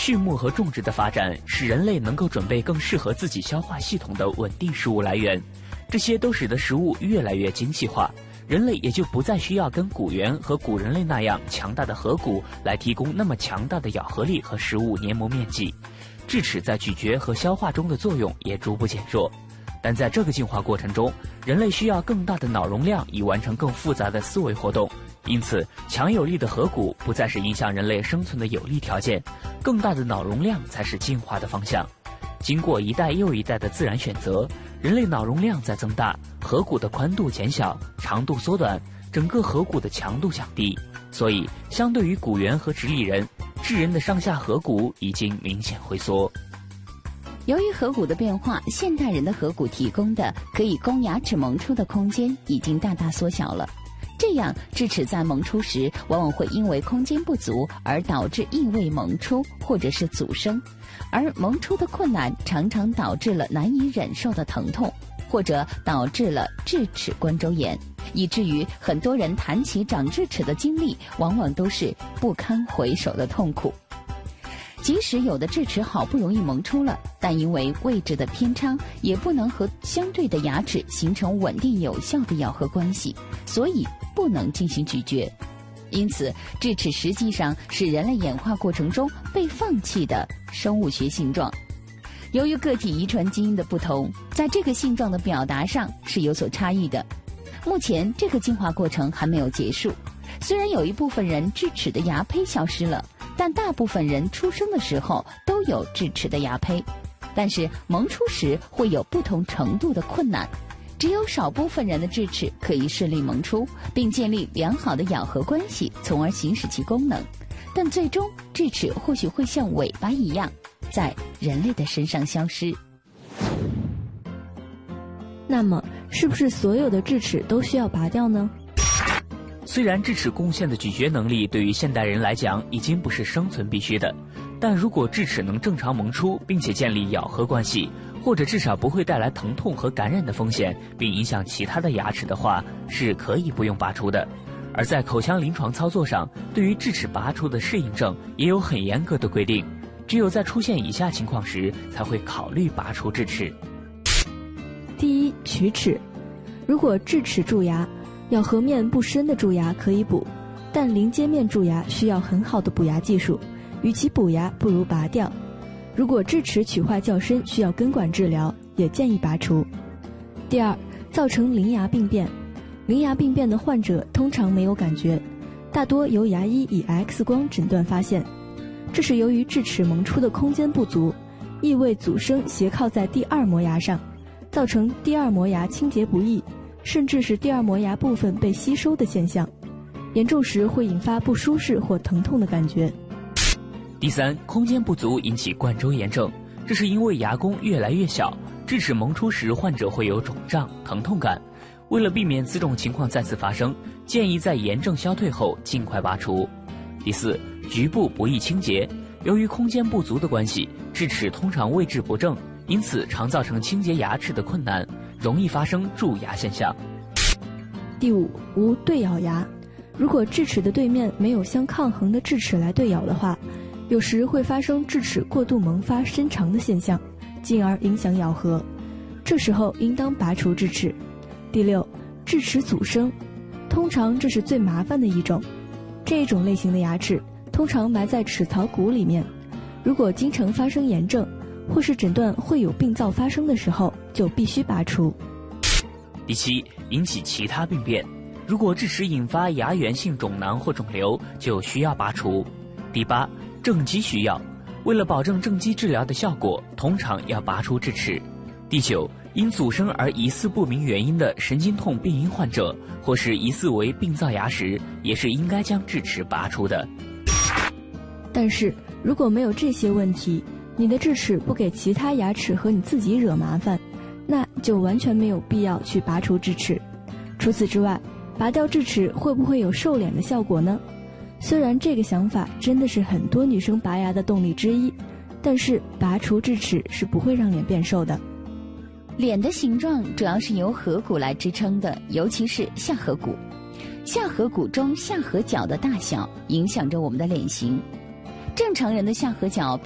畜牧和种植的发展使人类能够准备更适合自己消化系统的稳定食物来源，这些都使得食物越来越精细化，人类也就不再需要跟古猿和古人类那样强大的颌骨来提供那么强大的咬合力和食物黏膜面积，智齿在咀嚼和消化中的作用也逐步减弱。但在这个进化过程中，人类需要更大的脑容量以完成更复杂的思维活动，因此强有力的颌骨不再是影响人类生存的有利条件，更大的脑容量才是进化的方向。经过一代又一代的自然选择，人类脑容量在增大，颌骨的宽度减小，长度缩短，整个颌骨的强度降低，所以相对于古猿和直立人，智人的上下颌骨已经明显回缩。 由于颌骨的变化，现代人的颌骨提供的可以供牙齿萌出的空间已经大大缩小了，这样智齿在萌出时往往会因为空间不足而导致异位萌出或者是阻生，而萌出的困难常常导致了难以忍受的疼痛，或者导致了智齿冠周炎，以至于很多人谈起长智齿的经历往往都是不堪回首的痛苦。即使有的智齿好不容易萌出了，但因为位置的偏差，也不能和相对的牙齿形成稳定有效的咬合关系，所以不能进行咀嚼。因此，智齿实际上是人类演化过程中被放弃的生物学性状。由于个体遗传基因的不同，在这个性状的表达上是有所差异的。目前这个进化过程还没有结束，虽然有一部分人智齿的牙胚消失了，但大部分人出生的时候都有智齿的牙胚，但是萌出时会有不同程度的困难。只有少部分人的智齿可以顺利萌出，并建立良好的咬合关系，从而行使其功能。但最终，智齿或许会像尾巴一样，在人类的身上消失。 那么，是不是所有的智齿都需要拔掉呢？ 虽然智齿贡献的咀嚼能力对于现代人来讲已经不是生存必须的，但如果智齿能正常萌出，并且建立咬合关系，或者至少不会带来疼痛和感染的风险，并影响其他的牙齿的话，是可以不用拔除的。而在口腔临床操作上，对于智齿拔除的适应症也有很严格的规定，只有在出现以下情况时才会考虑拔除智齿。 第一，龋齿。如果智齿蛀牙，咬合面不深的蛀牙可以补，但临接面蛀牙需要很好的补牙技术，与其补牙不如拔掉。如果智齿龋坏较深，需要根管治疗，也建议拔除。第二，造成邻牙病变。邻牙病变的患者通常没有感觉，大多由牙医以 X 光诊断发现，这是由于智齿萌出的空间不足，异位阻生斜靠在第二磨牙上，造成第二磨牙清洁不易，甚至是第二磨牙部分被吸收的现象，严重时会引发不舒适或疼痛的感觉。 第三，空间不足引起冠周炎症，这是因为牙弓越来越小，智齿萌出时患者会有肿胀、疼痛感。为了避免此种情况再次发生，建议在炎症消退后尽快拔除。第四，局部不易清洁。由于空间不足的关系，智齿通常位置不正，因此常造成清洁牙齿的困难，容易发生蛀牙现象。 第五，无对咬牙。如果智齿的对面没有相抗衡的智齿来对咬的话，有时会发生智齿过度萌发伸长的现象，进而影响咬合，这时候应当拔除智齿。第六，智齿阻生。通常这是最麻烦的一种，这一种类型的牙齿通常埋在齿槽骨里面，如果经常发生炎症，或是诊断会有病灶发生的时候，就必须拔除。 第七，引起其他病变。如果智齿引发牙源性肿囊或肿瘤，就需要拔除。第八，正畸需要。为了保证正畸治疗的效果，通常要拔除智齿。第九，因阻生而疑似不明原因的神经痛病因患者，或是疑似为病灶牙时，也是应该将智齿拔除的。 但是如果没有这些问题，你的智齿不给其他牙齿和你自己惹麻烦，那就完全没有必要去拔除智齿。除此之外，拔掉智齿会不会有瘦脸的效果呢？虽然这个想法真的是很多女生拔牙的动力之一，但是拔除智齿是不会让脸变瘦的。 脸的形状主要是由颌骨来支撑的，尤其是下颌骨。下颌骨中下颌角的大小影响着我们的脸型。正常人的下颌角